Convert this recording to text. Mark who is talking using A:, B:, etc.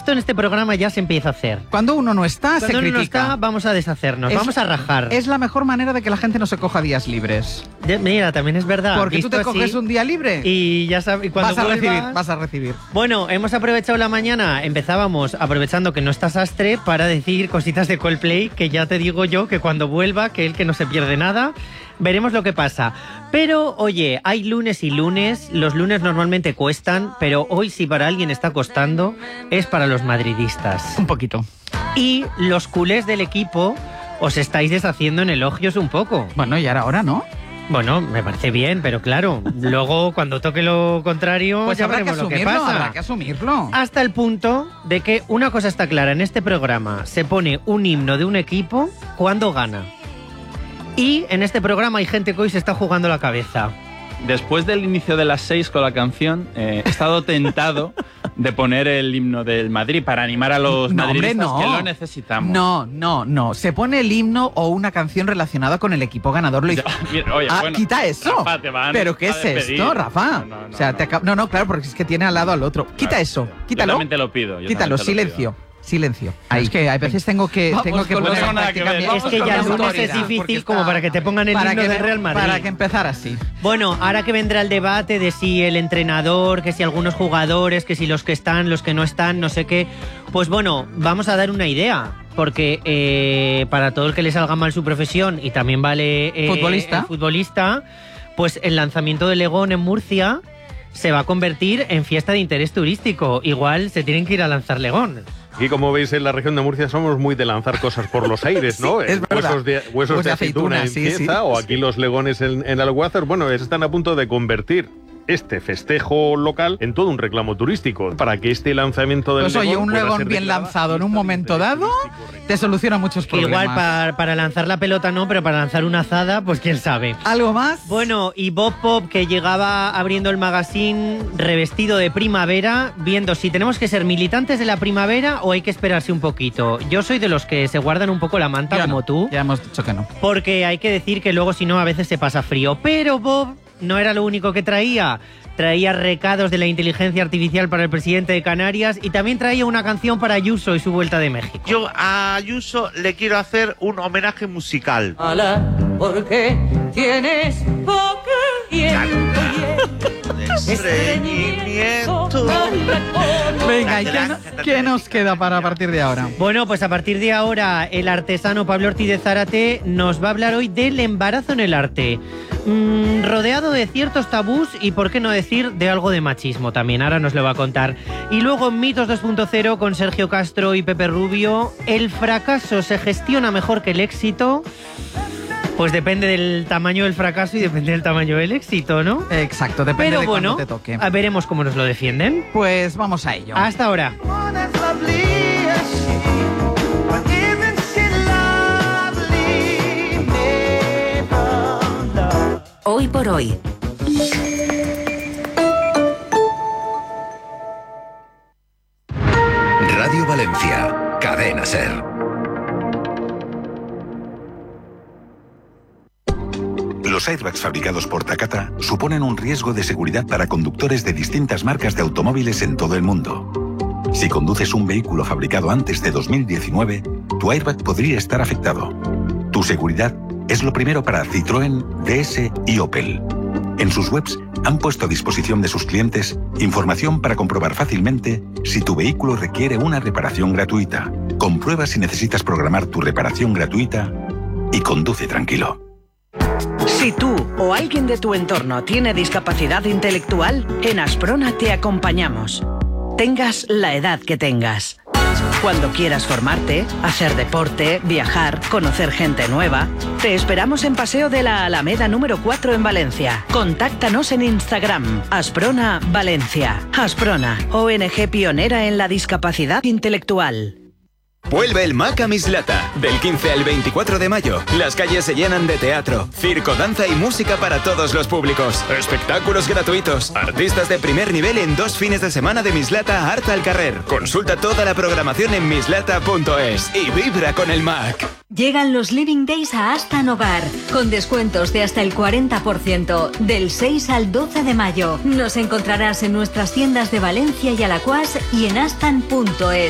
A: esto en este programa ya se empieza a hacer.
B: Cuando uno no está, se critica.
A: Cuando uno no está, vamos a deshacernos, vamos a rajar.
B: Es la mejor manera de que la gente no se coja días libres.
A: Mira, también es verdad.
B: Porque tú te coges un día libre
A: y ya sabes, y cuando
B: vas a recibir.
A: Bueno, hemos aprovechado la mañana, empezábamos aprovechando que no estás Astre para decir cositas de Coldplay, que ya te digo yo que cuando vuelva, que él que no se pierde nada. Veremos lo que pasa. Pero, oye, hay lunes y lunes. Los lunes normalmente cuestan, pero hoy si para alguien está costando, es para los madridistas.
B: Un poquito.
A: Y los culés del equipo os estáis deshaciendo en elogios un poco.
B: Bueno, y ahora no.
A: Bueno, me parece bien, pero claro, luego cuando toque lo contrario,
B: pues
A: ya
B: habrá que
A: veremos
B: asumirlo,
A: lo que pasa.
B: Habrá que asumirlo.
A: Hasta el punto de que una cosa está clara, en este programa se pone un himno de un equipo cuando gana. Y en este programa hay gente que hoy se está jugando la cabeza.
C: Después del inicio de las 6 con la canción, he estado tentado de poner el himno del Madrid para animar a los madridistas que lo necesitamos.
B: No. Se pone el himno o una canción relacionada con el equipo ganador. Oye, bueno, quita eso.
C: Rafa,
B: ¿Pero qué es esto, Rafa? No, claro, porque es que tiene al lado al otro. Quita eso, quítalo.
C: Yo también te lo pido.
B: Quítalo, silencio. Silencio. Es que a veces tengo que poner en práctica.
A: Es que ya el lunes es difícil como para que te pongan el himno del Real Madrid.
B: Para que empezar así.
A: Bueno, ahora que vendrá el debate de si el entrenador, que si algunos jugadores, que si los que están, los que no están, no sé qué. Pues bueno, vamos a dar una idea. Porque para todo el que le salga mal su profesión, y también vale futbolista, pues el lanzamiento de Legón en Murcia se va a convertir en fiesta de interés turístico. Igual se tienen que ir a lanzar Legón.
D: Aquí, como veis, en la región de Murcia somos muy de lanzar cosas por los aires, ¿no?
B: Sí, es verdad.
D: Huesos de aceituna en Cieza, o aquí los Legones en Alguazar. Bueno, están a punto de convertir este festejo local en todo un reclamo turístico para que este lanzamiento del
B: Legón... Pues oye, un
D: Legón
B: bien lanzado en un momento dado te soluciona muchos problemas.
A: Igual para lanzar la pelota no, pero para lanzar una azada, pues quién sabe.
B: ¿Algo más?
A: Bueno, y Bob Pop, que llegaba abriendo el magazine revestido de primavera, viendo si tenemos que ser militantes de la primavera o hay que esperarse un poquito. Yo soy de los que se guardan un poco la manta, como tú.
B: Ya hemos dicho que no.
A: Porque hay que decir que luego si no a veces se pasa frío. Pero Bob no era lo único que traía. Traía recados de la inteligencia artificial para el presidente de Canarias y también traía una canción para Ayuso y su vuelta de México.
E: Yo a Ayuso le quiero hacer un homenaje musical.
F: Porque tienes poco
E: estreñimiento.
B: Venga, ¿y qué nos queda para a partir de ahora?
A: Bueno, pues a partir de ahora el artesano Pablo Ortiz de Zárate nos va a hablar hoy del embarazo en el arte. Rodeado de ciertos tabús y, por qué no decir, de algo de machismo también. Ahora nos lo va a contar. Y luego en Mitos 2.0 con Sergio Castro y Pepe Rubio, ¿el fracaso se gestiona mejor que el éxito? Pues depende del tamaño del fracaso y depende del tamaño del éxito, ¿no?
B: Exacto, depende de cuándo te toque.
A: Veremos cómo nos lo defienden.
B: Pues vamos a ello.
A: Hasta ahora.
G: Hoy por hoy.
H: Radio Valencia, Cadena Ser. Los airbags fabricados por Takata suponen un riesgo de seguridad para conductores de distintas marcas de automóviles en todo el mundo. Si conduces un vehículo fabricado antes de 2019, tu airbag podría estar afectado. Tu seguridad es lo primero para Citroën, DS y Opel. En sus webs han puesto a disposición de sus clientes información para comprobar fácilmente si tu vehículo requiere una reparación gratuita. Comprueba si necesitas programar tu reparación gratuita y conduce tranquilo.
G: Si tú o alguien de tu entorno tiene discapacidad intelectual, en Asprona te acompañamos. Tengas la edad que tengas. Cuando quieras formarte, hacer deporte, viajar, conocer gente nueva, te esperamos en Paseo de la Alameda número 4 en Valencia. Contáctanos en Instagram, Asprona Valencia. Asprona, ONG pionera en la discapacidad intelectual.
I: Vuelve el MAC a Mislata. Del 15 al 24 de mayo, las calles se llenan de teatro, circo, danza y música para todos los públicos. Espectáculos gratuitos, artistas de primer nivel en 2 fines de semana de Mislata a Art al Carrer. Consulta toda la programación en mislata.es y vibra con el MAC.
J: Llegan los Living Days a Astan Hogar, con descuentos de hasta el 40%, del 6 al 12 de mayo. Nos encontrarás en nuestras tiendas de Valencia y Alacuás y en astan.es.